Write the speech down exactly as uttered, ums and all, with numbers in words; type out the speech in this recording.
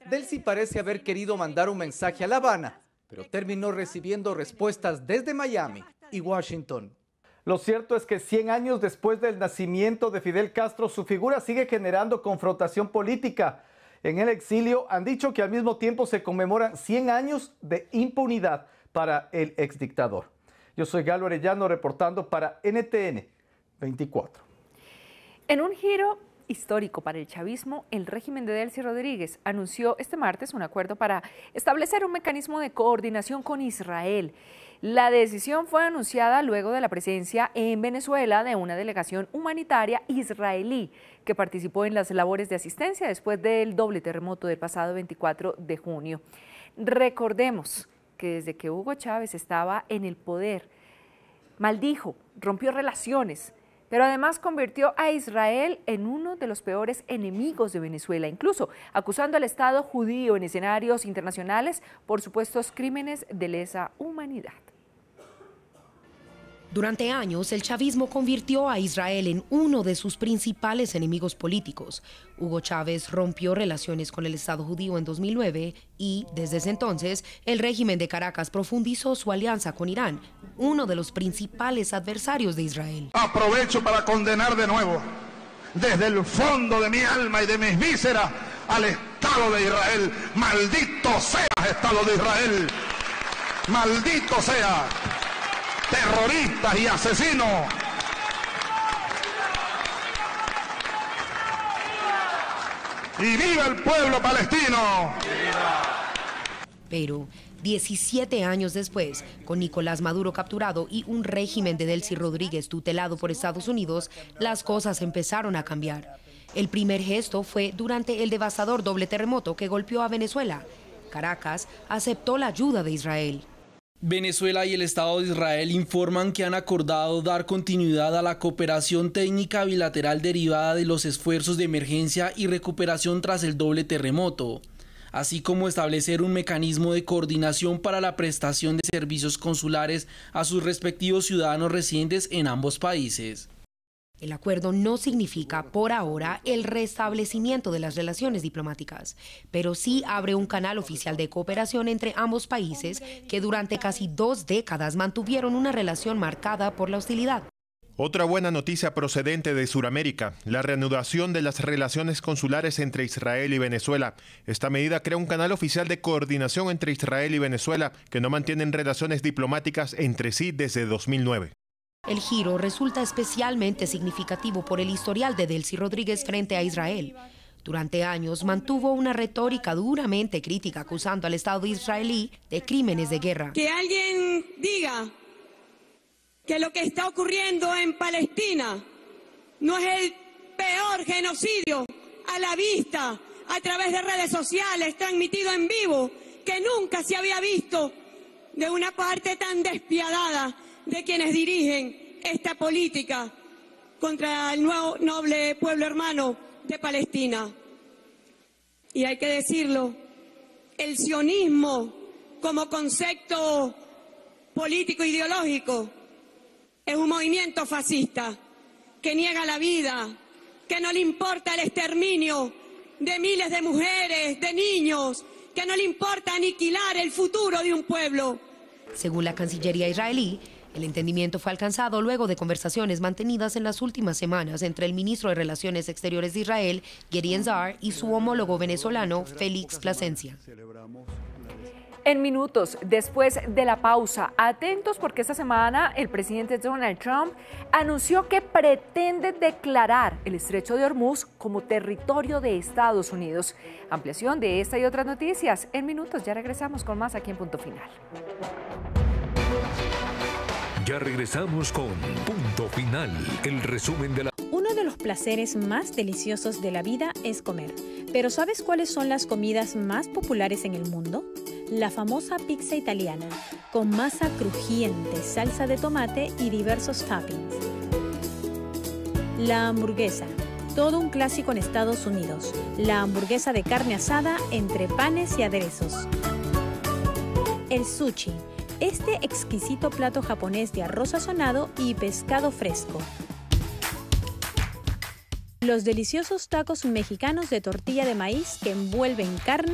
Delcy parece haber querido mandar un mensaje a La Habana, pero terminó recibiendo respuestas desde Miami y Washington. Lo cierto es que cien años después del nacimiento de Fidel Castro, su figura sigue generando confrontación política. En el exilio han dicho que al mismo tiempo se conmemoran cien años de impunidad para el exdictador. Yo soy Galo Arellano reportando para N T N veinticuatro. En un giro histórico para el chavismo, el régimen de Delcy Rodríguez anunció este martes un acuerdo para establecer un mecanismo de coordinación con Israel. La decisión fue anunciada luego de la presencia en Venezuela de una delegación humanitaria israelí que participó en las labores de asistencia después del doble terremoto del pasado veinticuatro de junio. Recordemos que desde que Hugo Chávez estaba en el poder, maldijo, rompió relaciones, pero además convirtió a Israel en uno de los peores enemigos de Venezuela, incluso acusando al Estado judío en escenarios internacionales por supuestos crímenes de lesa humanidad. Durante años, el chavismo convirtió a Israel en uno de sus principales enemigos políticos. Hugo Chávez rompió relaciones con el Estado judío en dos mil nueve y, desde ese entonces, el régimen de Caracas profundizó su alianza con Irán, uno de los principales adversarios de Israel. Aprovecho para condenar de nuevo, desde el fondo de mi alma y de mis vísceras, al Estado de Israel. ¡Maldito sea Estado de Israel! ¡Maldito sea! Terroristas y asesinos. ¡Y viva el pueblo palestino! Pero diecisiete años después, con Nicolás Maduro capturado y un régimen de Delcy Rodríguez tutelado por Estados Unidos, las cosas empezaron a cambiar. El primer gesto fue durante el devastador doble terremoto que golpeó a Venezuela. Caracas aceptó la ayuda de Israel. Venezuela y el Estado de Israel informan que han acordado dar continuidad a la cooperación técnica bilateral derivada de los esfuerzos de emergencia y recuperación tras el doble terremoto, así como establecer un mecanismo de coordinación para la prestación de servicios consulares a sus respectivos ciudadanos residentes en ambos países. El acuerdo no significa, por ahora, el restablecimiento de las relaciones diplomáticas, pero sí abre un canal oficial de cooperación entre ambos países que durante casi dos décadas mantuvieron una relación marcada por la hostilidad. Otra buena noticia procedente de Sudamérica, la reanudación de las relaciones consulares entre Israel y Venezuela. Esta medida crea un canal oficial de coordinación entre Israel y Venezuela, que no mantienen relaciones diplomáticas entre sí desde dos mil nueve. El giro resulta especialmente significativo por el historial de Delcy Rodríguez frente a Israel. Durante años mantuvo una retórica duramente crítica acusando al Estado israelí de crímenes de guerra. Que alguien diga que lo que está ocurriendo en Palestina no es el peor genocidio a la vista, a través de redes sociales, transmitido en vivo, que nunca se había visto de una parte tan despiadada de quienes dirigen esta política contra el nuevo noble pueblo hermano de Palestina. Y hay que decirlo, el sionismo como concepto político ideológico es un movimiento fascista que niega la vida, que no le importa el exterminio de miles de mujeres, de niños, que no le importa aniquilar el futuro de un pueblo. Según la Cancillería israelí, el entendimiento fue alcanzado luego de conversaciones mantenidas en las últimas semanas entre el ministro de Relaciones Exteriores de Israel, Gideon Saar, y su homólogo venezolano, Félix Plasencia. En minutos después de la pausa, atentos porque esta semana el presidente Donald Trump anunció que pretende declarar el Estrecho de Hormuz como territorio de Estados Unidos. Ampliación de esta y otras noticias en minutos. Ya regresamos con más aquí en Punto Final. Ya regresamos con Punto Final, el resumen de la... Uno de los placeres más deliciosos de la vida es comer. Pero ¿sabes cuáles son las comidas más populares en el mundo? La famosa pizza italiana, con masa crujiente, salsa de tomate y diversos toppings. La hamburguesa, todo un clásico en Estados Unidos. La hamburguesa de carne asada entre panes y aderezos. El sushi, este exquisito plato japonés de arroz sazonado y pescado fresco. Los deliciosos tacos mexicanos de tortilla de maíz que envuelven carne